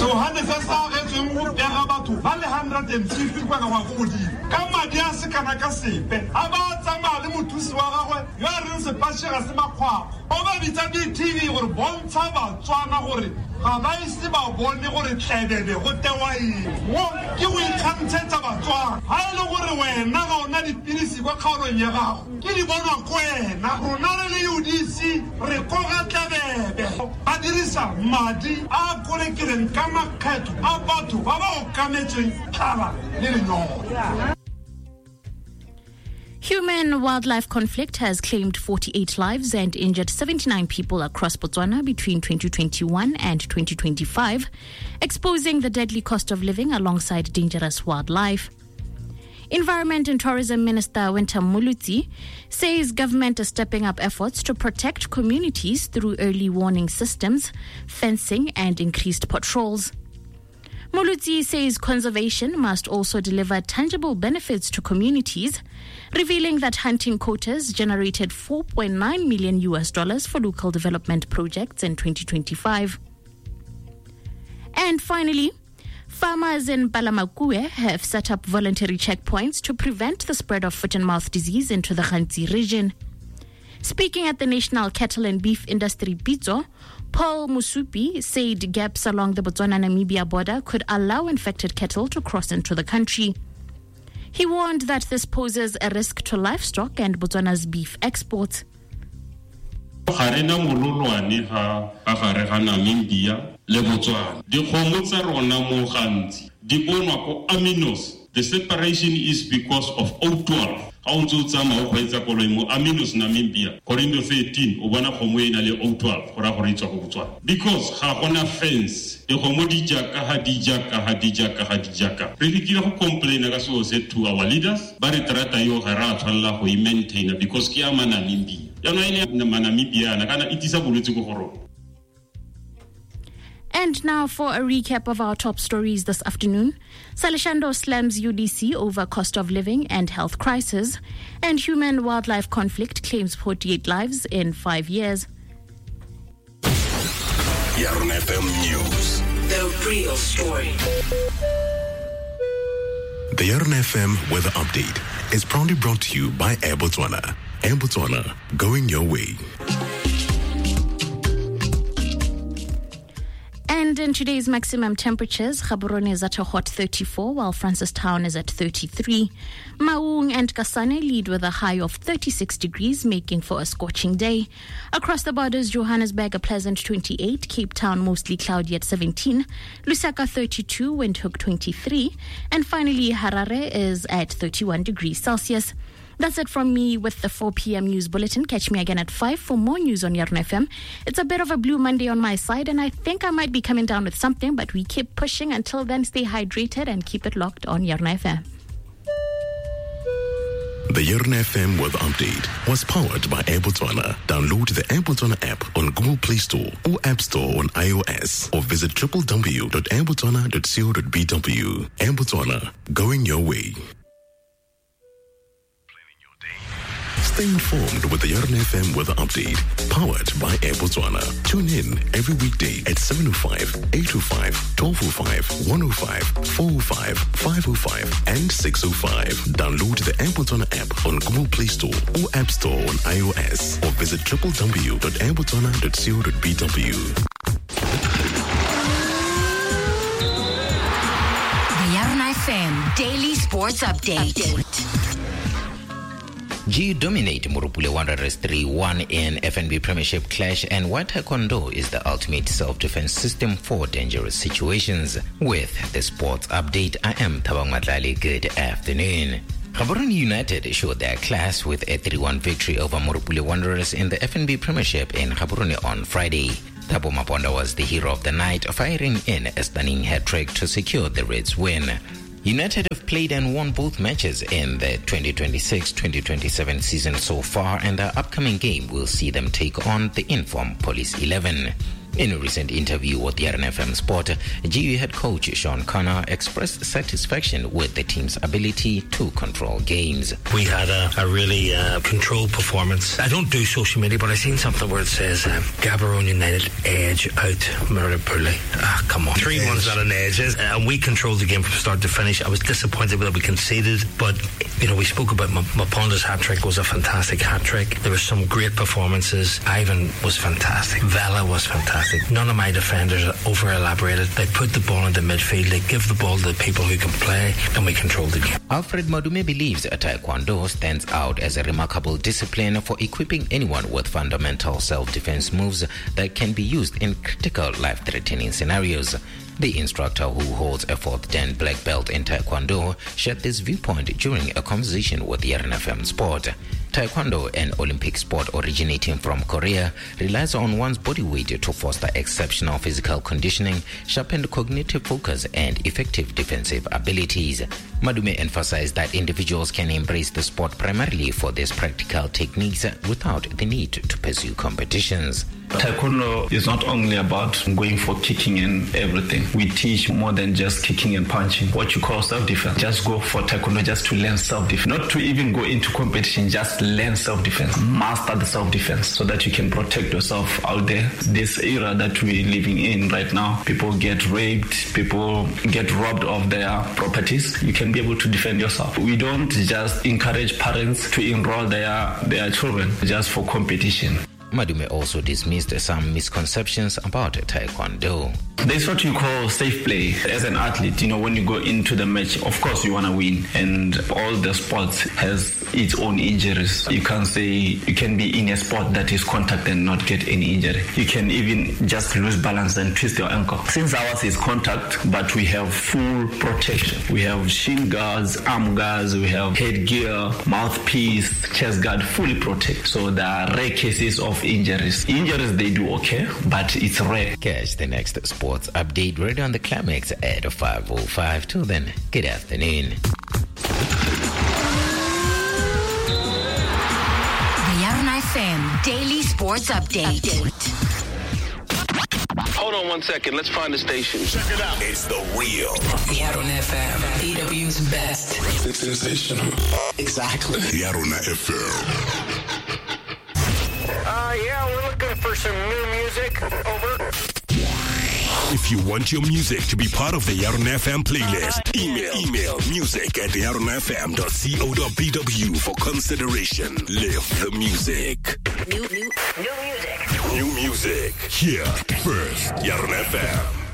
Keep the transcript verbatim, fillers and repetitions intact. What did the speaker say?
Johannes sa re tseng go pega batho ba le one hundred fifty kwa ka go godimo ka madi a se kana ka sepe a ba tsamaya le mothusi wa gagwe yo a reng sepatšhega se makgwakgo o ba bitsa di-T V gore bontsha batswana gore ga ba ise ba bone gore tlebebe go tewa eng mo ke go ikgantshetsa batswana ga e le gore wena ga ona dipilisi kwa kgaolong ya gago ke di bonwa ko wena rona re le U D C re koga tlebebe ba dirisa madi a kolekileng ka makgetho a batho ba ba okametsweng tlhaba le lenyoro. Human-wildlife conflict has claimed forty-eight lives and injured seventy-nine people across Botswana between twenty twenty-one and twenty twenty-five, exposing the deadly cost of living alongside dangerous wildlife. Environment and Tourism Minister Winter Mulutsi says government is stepping up efforts to protect communities through early warning systems, fencing and increased patrols. Mulutsi says conservation must also deliver tangible benefits to communities, revealing that hunting quotas generated four point nine million U S dollars for local development projects in twenty twenty-five. And finally, farmers in Balamakue have set up voluntary checkpoints to prevent the spread of foot and mouth disease into the Khanzi region. Speaking at the National Cattle and Beef Industry Pitso, Paul Musupi said gaps along the Botswana-Namibia border could allow infected cattle to cross into the country. He warned that this poses a risk to livestock and Botswana's beef exports. Harena mololwane ha gare ga Namibia le Botswana di kgomo tsa rona mo Khanzi di bonwa ko aminos. The separation is because of O twelve. How to tsama o kgweetsa koloi mo aminos Namibia Corindo thirteen o bona kgomo ena le O twelve gora gore itswa go Botswana because ga gona fence di kgomo di jaka ha di jaka ha di jaka ha di jaka re dikile go complain ka so se to our leaders ba re trata yo ga ra tshwalla go i maintain because ke ama Namibia ya no ile na Namibia na kana itisa bolwetse go goro. And now for a recap of our top stories this afternoon. Salishando slams U D C over cost of living and health crisis, and human-wildlife conflict claims forty-eight lives in five years. Yarn F M News. The real story. The Yarn F M weather update is proudly brought to you by Air Botswana. Air Botswana, going your way. And in today's maximum temperatures, Gaborone is at a hot thirty-four, while Francistown is at thirty-three. Maung and Kasane lead with a high of thirty-six degrees, making for a scorching day. Across the borders, Johannesburg a pleasant twenty-eight, Cape Town mostly cloudy at seventeen, Lusaka thirty-two, Windhoek twenty-three, and finally Harare is at thirty-one degrees Celsius. That's it from me with the four p.m. news bulletin. Catch me again at five for more news on Yarn F M. It's a bit of a blue Monday on my side, and I think I might be coming down with something, but we keep pushing. Until then, stay hydrated and keep it locked on Yarn F M. The Yarn F M weather update was powered by Air Botswana. Download the Air Botswana app on Google Play Store or App Store on iOS, or visit w w w dot air botswana dot co dot b w. Air Botswana, going your way. Stay informed with the Yarn F M weather update, powered by Air Botswana. Tune in every weekday at seven oh five, eight oh five, twelve oh five, one oh five, four oh five, five oh five, and six oh five. Download the Air Botswana app on Google Play Store or App Store on iOS, or visit w w w dot air botswana dot co dot b w. The Yarn F M Daily Sports Update. Update. G dominate Morupule Wanderers three one in F N B Premiership clash, and White Taekwondo is the ultimate self-defense system for dangerous situations. With the sports update, I am Thabang Matlali. Good afternoon. Gaborone United showed their class with a three one victory over Morupule Wanderers in the F N B Premiership in Gaborone on Friday. Thabo Maponda was the hero of the night, firing in a stunning hat-trick to secure the Reds' win. United have played and won both matches in the twenty twenty-six twenty twenty-seven season so far, and their upcoming game will see them take on the informed Police eleven. In a recent interview with the R N F M Sport, G U head coach Sean Connor expressed satisfaction with the team's ability to control games. We had a, a really uh, controlled performance. I don't do social media, but I seen something where it says um, Gaborone United edge out Murray Pooley. Ah, come on. Three ones on an edge. And uh, we controlled the game from start to finish. I was disappointed that we conceded, but, you know, we spoke about M- Maponda's hat-trick was a fantastic hat-trick. There were some great performances. Ivan was fantastic. Vela was fantastic. None of my defenders are over-elaborated. They put the ball into midfield. They give the ball to the people who can play, and we control the game. Alfred Madume believes Taekwondo stands out as a remarkable discipline for equipping anyone with fundamental self-defense moves that can be used in critical life-threatening scenarios. The instructor, who holds a fourth Dan black belt in Taekwondo, shared this viewpoint during a conversation with the R N F M Sport. Taekwondo, an Olympic sport originating from Korea, relies on one's body weight to foster exceptional physical conditioning, sharpened cognitive focus, and effective defensive abilities. Madume emphasized that individuals can embrace the sport primarily for these practical techniques without the need to pursue competitions. Taekwondo is not only about going for kicking and everything. We teach more than just kicking and punching, what you call self-defense. Just go for Taekwondo just to learn self-defense. Not to even go into competition, just learn self-defense. Master the self-defense so that you can protect yourself out there. This era that we're living in right now, people get raped, people get robbed of their properties. You can be able to defend yourself. We don't just encourage parents to enroll their, their children just for competition. Madume also dismissed some misconceptions about Taekwondo. There's what you call safe play. As an athlete, you know, when you go into the match, of course you want to win. And all the sports has its own injuries. You can't say you can be in a sport that is contact and not get any injury. You can even just lose balance and twist your ankle. Since ours is contact, but we have full protection. We have shin guards, arm guards, we have headgear, mouthpiece, chest guard, fully protect. So there are rare cases of injuries. Injuries, they do okay, but it's rare. Catch the next sports update right on the Climax at five oh five. Till then, good afternoon. The R N F M Daily Sports Update. Update. Hold on one second. Let's find the station. Check it out. It's the real. The R N F M, E W's best. It's sensational. Exactly. The R N F M. Uh, yeah, we're looking for some new music. Over. If you want your music to be part of the R N F M playlist, email email music at r n f m dot co dot b w for consideration. Live the music. New, new, new music. New music. Here first, R N F M.